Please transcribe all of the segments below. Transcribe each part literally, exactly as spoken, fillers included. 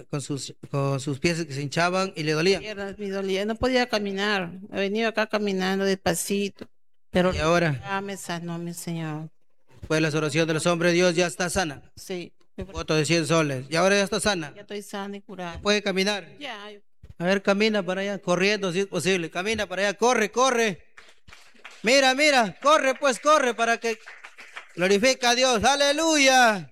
con sus, con sus pies que se hinchaban y le dolían. Piernas me dolía, no podía caminar. He venido acá caminando despacito, pero Y ahora, ya me sanó mi Señor. pues las oraciones de los hombres de Dios ya está sana. Sí, Voto de cien soles. Y ahora ya está sana. ya estoy sana y curada. Puede caminar. Ya, yo- A ver, camina para allá, corriendo si es posible. Camina para allá, corre, corre. Mira, mira, corre, pues corre para que glorifica a Dios. Aleluya.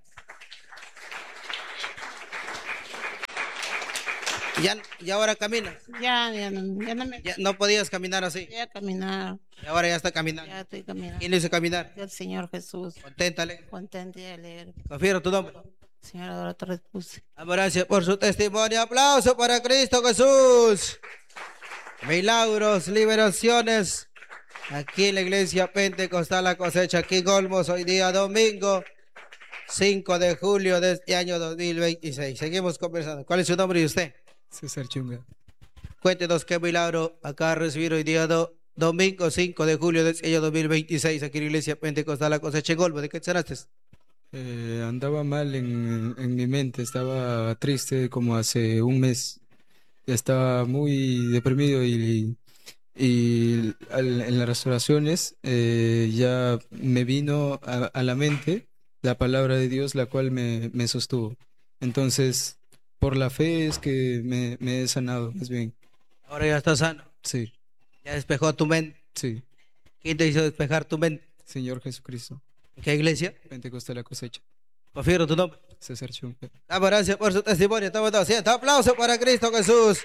Ya, y ahora camina. ya, ya no, ya no me Ya no podías caminar así. voy a caminar. Y ahora ya está caminando. Ya estoy caminando. ¿Quién le hizo caminar? El Señor Jesús, Conténtale. contento y alegre. Confío en tu nombre. Señor, ahora te repuse. Gracias por su testimonio. Aplauso para Cristo Jesús. Milagros, liberaciones. Aquí en la iglesia Pentecostal La Cosecha, aquí en Olmos, hoy día domingo, cinco de julio de este año dos mil veintiséis. Seguimos conversando. ¿Cuál es su nombre y usted? César Chunga. Cuéntenos qué milagro acá a recibir hoy día do- domingo cinco de julio de este año dos mil veintiséis, aquí en la iglesia Pentecostal La Cosecha en Olmos. ¿De qué sanaste? Eh, andaba mal en, en mi mente, estaba triste como hace un mes. Estaba muy deprimido y, y al- en las restauraciones eh, ya me vino a, a la mente la palabra de Dios, la cual me, me sostuvo. Entonces, por la fe es que me, me he sanado, más bien. Ahora ya está sano. Sí, Ya despejó tu mente. sí, ¿Quién te hizo despejar tu mente? Señor Jesucristo. ¿En qué iglesia? Pentecostal La Cosecha. Confío en tu nombre. César Chunga. Damos gracias por su testimonio. Estamos todos haciendo aplauso para Cristo Jesús.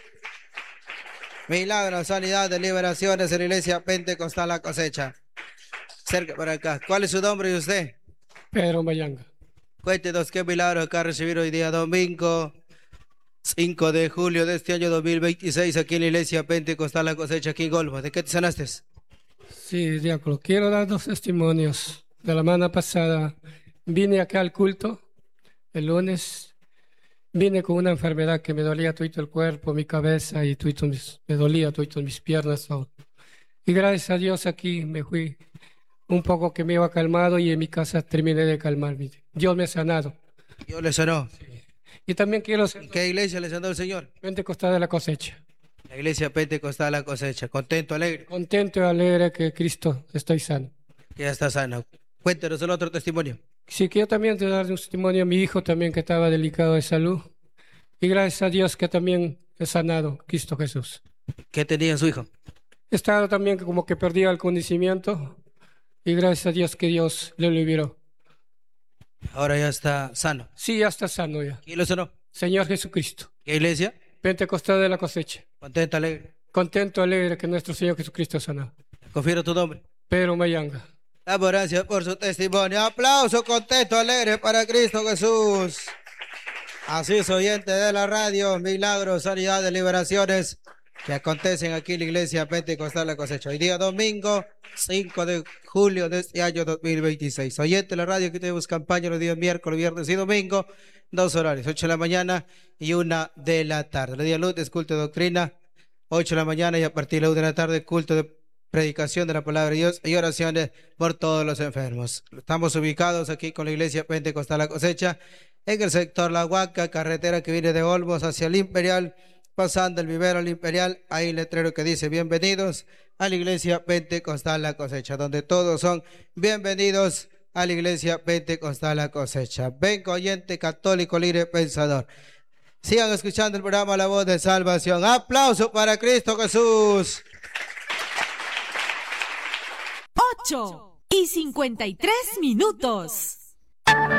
Milagros, sanidad, liberaciones en la iglesia Pentecostal La Cosecha. Cerca para acá. ¿Cuál es su nombre y usted? Pedro Mayanga. Cuéntenos qué milagro acá recibir hoy día domingo cinco de julio de este año dos mil veintiséis aquí en la iglesia Pentecostal La Cosecha aquí en Golfo. ¿De qué te sanaste? Sí, diácono, quiero dar dos testimonios. De la semana pasada vine acá al culto, el lunes, vine con una enfermedad que me dolía todo el cuerpo, mi cabeza y todo mis, me dolía todo mis piernas. Todo. Y gracias a Dios aquí me fui un poco que me iba calmado y en mi casa terminé de calmarme. Dios me ha sanado. Dios le sanó. Y también quiero ser ¿En qué iglesia le sanó el Señor? Pentecostal de La Cosecha. La iglesia Pentecostal La Cosecha. Contento, alegre. Contento y alegre que Cristo estoy sano. Que ya está sano. Cuéntenos el otro testimonio. Sí, quiero también te dar un testimonio a mi hijo también que estaba delicado de salud. Y gracias a Dios que también he sanado, Cristo Jesús. ¿Qué tenía su hijo? Estaba también como que perdía el conocimiento. Y gracias a Dios que Dios le liberó. Ahora ya está sano. Sí, ya está sano ya. ¿Quién lo sanó? Señor Jesucristo. ¿Qué iglesia? Pentecostal de La Cosecha. Contento, alegre. Contento, alegre que nuestro Señor Jesucristo ha sanado. Confío en tu nombre. Pedro Mayanga. Damos gracias por su testimonio. Aplauso, contento, alegre para Cristo Jesús. Así es, oyente de la radio, milagros, sanidades, liberaciones que acontecen aquí en la iglesia Pentecostal La Cosecha. Hoy día domingo, cinco de julio de este año dos mil veintiséis. Oyente de la radio, que tenemos campaña los días miércoles, viernes y domingo, dos horarios, ocho de la mañana y una de la tarde. El día lunes, culto de doctrina, ocho de la mañana y a partir de la una de la tarde, culto de predicación de la palabra de Dios y oraciones por todos los enfermos. Estamos ubicados aquí con la iglesia Pentecostal La Cosecha en el sector La Huaca, carretera que viene de Olmos hacia el Imperial, pasando el vivero al Imperial. Hay un letrero que dice bienvenidos a la iglesia Pentecostal La Cosecha, donde todos son bienvenidos a la iglesia Pentecostal La Cosecha. Venga, oyente católico, libre pensador. Sigan escuchando el programa La Voz de Salvación. Aplauso para Cristo Jesús. ocho y cincuenta y tres minutos.